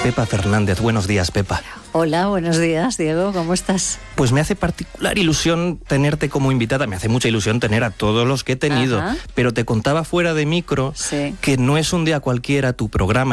Pepa Fernández. Buenos días, Pepa. Hola, buenos días, Diego, ¿cómo estás? Pues me hace particular ilusión tenerte como invitada. Me hace mucha ilusión tener a todos los que he tenido. Ajá. Pero te contaba fuera de micro Sí. que no es un día cualquiera tu programa.